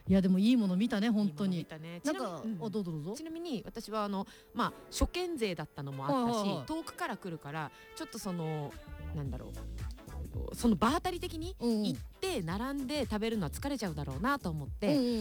いやでもいいもの見たね本当に。 見たね。 なんか、どうぞどうぞ。 ちなみに私は初見勢だったのもあったし、遠くから来るからちょっとなんだろう、その場当たり的に行って並んで食べるのは疲れちゃうだろうなと思って、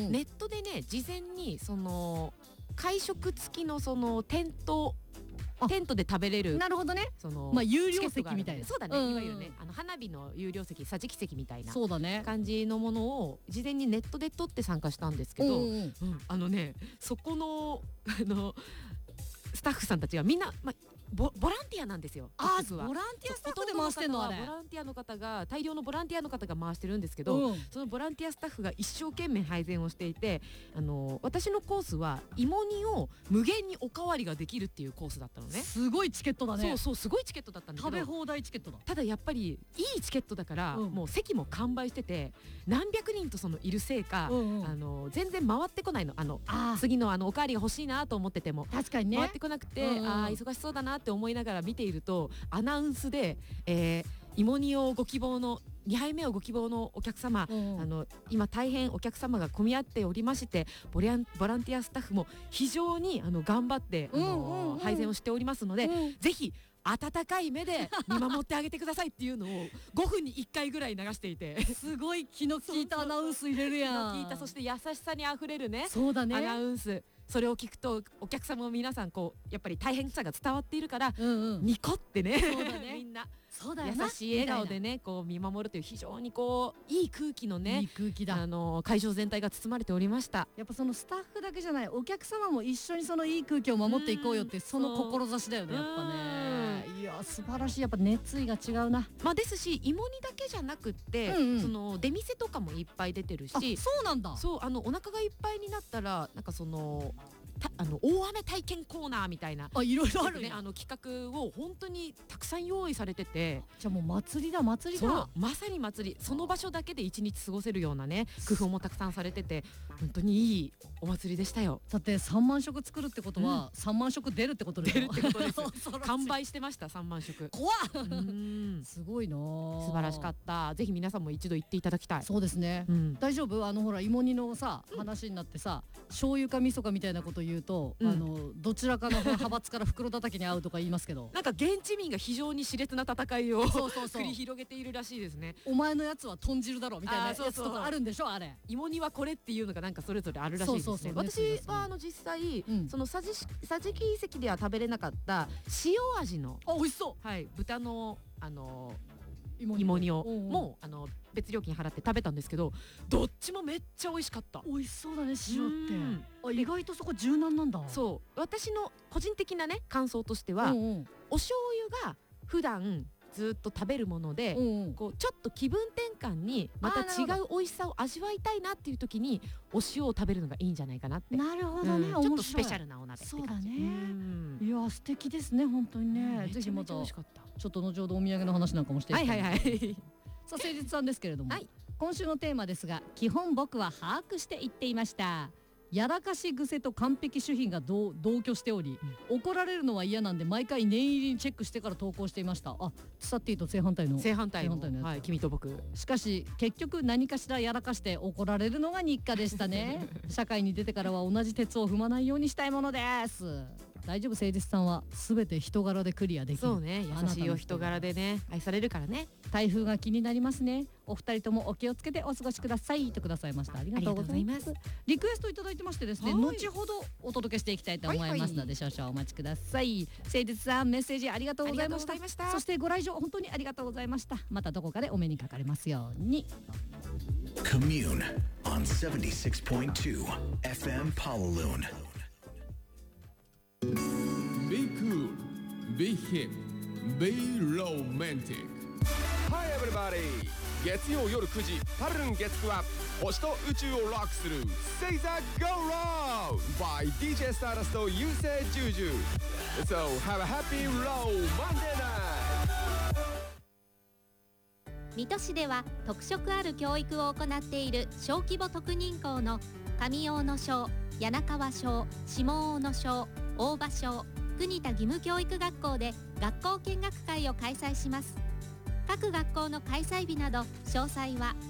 ネットでね事前に会食付きのテントで食べれる、 なるほどね、有料席みたいな。 そうだね、いわゆるね花火の有料席、桟敷席みたいな感じのものを事前にネットで取って参加したんですけど、そこのスタッフさんたちがみんな、ボランティアなんですよ。 ボランティアスタッフで回してんのあれ。 ボランティアの方が大量のボランティアの方が回してるんですけど、そのボランティアスタッフが一生懸命配膳をしていて、私のコースは芋煮を無限におかわりができるっていうコースだったのね。 すごいチケットだね。 そうすごいチケットだったんだけど、 食べ放題チケットだ。 ただやっぱりいいチケットだから、もう席も完売してて、何百人といるせいか、全然回ってこないの。次のおかわりが欲しいなと思ってても確かにね回ってこなくて、忙しそうだなって思いながら見ていると、アナウンスで、芋煮をご希望の2杯目をご希望のお客様、今大変お客様が混み合っておりまして、ボランティアスタッフも非常に頑張って配膳をしておりますので、ぜひ温かい目で見守ってあげてくださいっていうのを5分に1回ぐらい流していて、 すごい気の利いたアナウンス入れるやん。 気の利いた、そして優しさにあふれるね、 そうだね、 アナウンス。それを聞くとお客様も皆さんやっぱり大変さが伝わっているから、ニコってね、みんな優しい笑顔でね見守るという、非常にいい空気のね、 いい空気だ。 会場全体が包まれておりました。 やっぱスタッフだけじゃない、お客様も一緒にいい空気を守っていこうよって、その志だよね、やっぱね。いや素晴らしい、やっぱ熱意が違うな。 ですし、芋煮だけじゃなくって、出店とかもいっぱい出てるし。 そうなんだ。 そう、お腹がいっぱいになったらなんか大雨体験コーナーみたいな、 いろいろあるね。 企画を本当にたくさん用意されてて、 じゃあもう祭りだ。 まさに祭り、その場所だけで一日過ごせるようなね工夫もたくさんされてて、本当にいいお祭りでしたよ。 だって3万食作るってことは、3万食出るってことですよ。 完売してました、3万食。 怖っすごいな。 素晴らしかった。ぜひ皆さんも一度行っていただきたい。 そうですね、大丈夫？ほら芋煮の話になって醤油か味噌かみたいなこと言うと、どちらかの派閥から袋叩きに合うとか言いますけど、 なんか現地民が非常に熾烈な戦いを繰り広げているらしいですね。 お前のやつは豚汁だろみたいなやつとかあるんでしょ。あれ芋煮はこれっていうのがなんかそれぞれあるらしいですね。私は実際、その桟敷席では食べれなかった塩味の美味しそう、 豚の芋煮をも別料金払って食べたんですけど、どっちもめっちゃ美味しかった。 美味しそうだね、塩って。意外とそこ柔軟なんだ。 そう、私の個人的なね感想としては、お醤油が普段ずっと食べるもので、ちょっと気分転換にまた違う美味しさを味わいたいなっていう時にお塩を食べるのがいいんじゃないかなって。 なるほどね、 ちょっとスペシャルなお鍋って感じ。 そうだね。いや素敵ですね本当にね。ぜひまたちょっと後ほどお土産の話なんかもしていきたい。さあ誠実さんですけれども、今週のテーマですが、基本僕は把握して言っていました。やらかし癖と完璧主義が同居しており、怒られるのは嫌なんで毎回念入りにチェックしてから投稿していました。ツサッティと正反対のやつ、君と僕。 しかし結局何かしらやらかして怒られるのが日課でしたね。社会に出てからは同じ鉄を踏まないようにしたいものです。大丈夫、誠実さんは全て人柄でクリアできる。 そうね、優しいお人柄でね愛されるからね。 台風が気になりますね。お二人ともお気をつけてお過ごしくださいとくださいました。ありがとうございます。リクエストいただいてましてですね、後ほどお届けしていきたいと思いますので、少々お待ちください。誠実さん、メッセージありがとうございました。そしてご来場本当にありがとうございました。またどこかでお目にかかれますように。 Commune on 76.2 FM Pawaloon. Be cool, be hip, be romantic. Hi everybody! 月曜夜9時、パルルン月9は星と宇宙をロックする Say That Go Round by DJ Stardust と優勢ジュージュー。So have a happy row Monday night! 水戸市では特色ある教育を行っている小規模特認校の上大野小、柳川小、下大野小、大場小、国田義務教育学校で学校見学会を開催します。各学校の開催日など詳細は